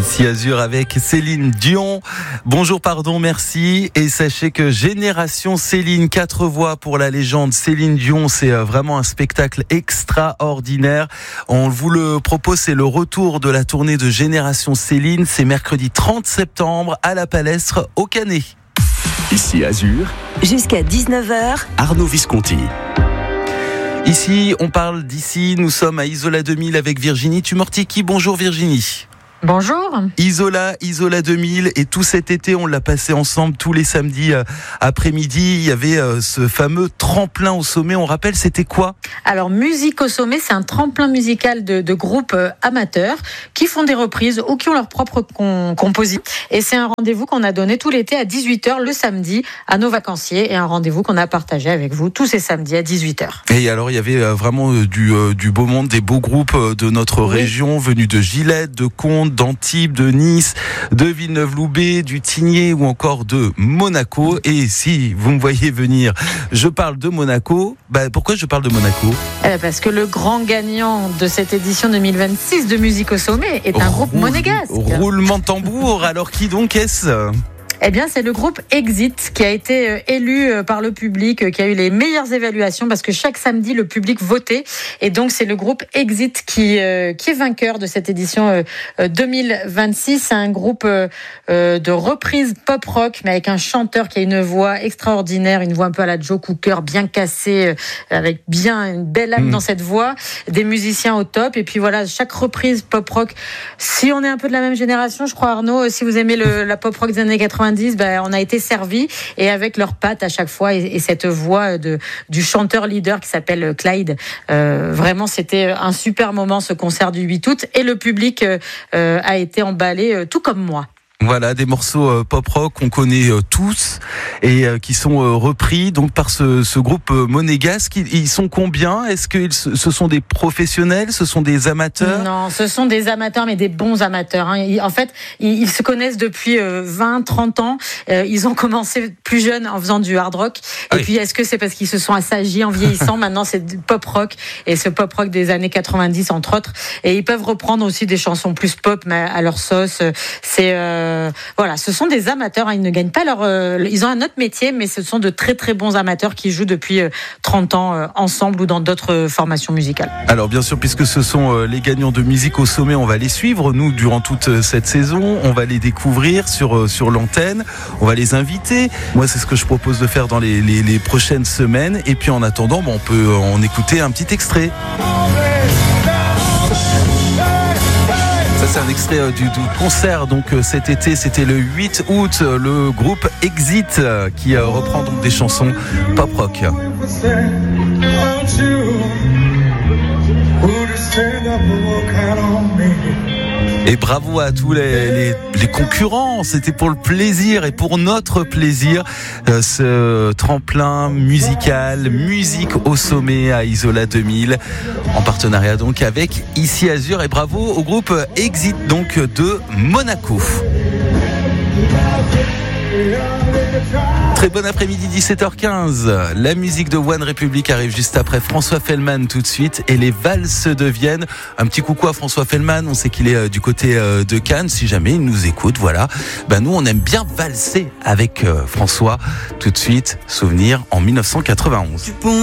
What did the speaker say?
Ici Azur avec Céline Dion. Bonjour, pardon, merci. Et sachez que Génération Céline, 4 voix pour la légende Céline Dion, c'est vraiment un spectacle extraordinaire. On vous le propose, c'est le retour de la tournée de Génération Céline. C'est mercredi 30 septembre à la Palestre au Canet. Ici Azur. Jusqu'à 19h. Arnaud Visconti. Ici, on parle d'ici. Nous sommes à Isola 2000 avec Virginie Tumortiki. Bonjour Virginie. Bonjour. Isola 2000, et tout cet été on l'a passé ensemble tous les samedis après-midi. Il y avait ce fameux tremplin au sommet. On rappelle, c'était quoi ? Alors, Musique au sommet, c'est un tremplin musical de groupes amateurs qui font des reprises ou qui ont leur propre composition. Et c'est un rendez-vous qu'on a donné tout l'été à 18h le samedi à nos vacanciers, et un rendez-vous qu'on a partagé avec vous tous ces samedis à 18h. Et alors, il y avait vraiment du beau monde, des beaux groupes de notre région, venus de Gillette, de Condes, d'Antibes, de Nice, de Villeneuve-Loubet, du Tigné ou encore de Monaco. Et si vous me voyez venir, je parle de Monaco. Pourquoi je parle de Monaco ? Parce que le grand gagnant de cette édition 2026 de Musique au sommet est un groupe monégasque. Roulement de tambour. Alors qui donc est-ce ? Eh bien, c'est le groupe Exit qui a été élu par le public, qui a eu les meilleures évaluations, parce que chaque samedi, le public votait. Et donc, c'est le groupe Exit qui est vainqueur de cette édition 2026. C'est un groupe de reprise pop-rock, mais avec un chanteur qui a une voix extraordinaire, une voix un peu à la Joe Cooker, bien cassée, avec bien une belle âme dans cette voix, des musiciens au top. Et puis voilà, chaque reprise pop-rock, si on est un peu de la même génération, je crois, Arnaud, si vous aimez la pop-rock des années 90, on a été servis, et avec leurs pattes à chaque fois et cette voix du chanteur leader qui s'appelle Clyde. Vraiment, c'était un super moment, ce concert du 8 août, et le public a été emballé, tout comme moi. Voilà, des morceaux pop-rock qu'on connaît tous et qui sont repris donc par ce groupe monégasque. Ils sont combien ? Est-ce que ce sont des professionnels ? Ce sont des amateurs ? Non, ce sont des amateurs, mais des bons amateurs. En fait, ils se connaissent depuis 20-30 ans. Ils ont commencé plus jeunes en faisant du hard rock. Et puis, est-ce que c'est parce qu'ils se sont assagis en vieillissant ? Maintenant, c'est du pop-rock, et ce pop-rock des années 90, entre autres. Et ils peuvent reprendre aussi des chansons plus pop, mais à leur sauce. Voilà, ce sont des amateurs, ils ne gagnent pas ils ont un autre métier, mais ce sont de très très bons amateurs qui jouent depuis 30 ans ensemble ou dans d'autres formations musicales. Alors bien sûr, puisque ce sont les gagnants de Musique au sommet, on va les suivre, nous, durant toute cette saison. On va les découvrir sur l'antenne, on va les inviter. Moi, c'est ce que je propose de faire dans les prochaines semaines. Et puis en attendant, on peut en écouter un petit extrait. Ça, c'est un extrait du concert donc cet été, c'était le 8 août, le groupe Exit qui reprend donc des chansons pop-rock. Et bravo à tous les concurrents, c'était pour le plaisir et pour notre plaisir, ce tremplin musical, Musique au sommet à Isola 2000, en partenariat donc avec Ici Azur, et bravo au groupe Exit donc de Monaco. Très bon après-midi, 17h15. La musique de One Republic arrive juste après. François Fellman tout de suite, et les valses de Vienne. Un petit coucou à François Fellman, on sait qu'il est du côté de Cannes, si jamais il nous écoute, voilà. Nous, on aime bien valser avec François. Tout de suite, souvenir en 1991.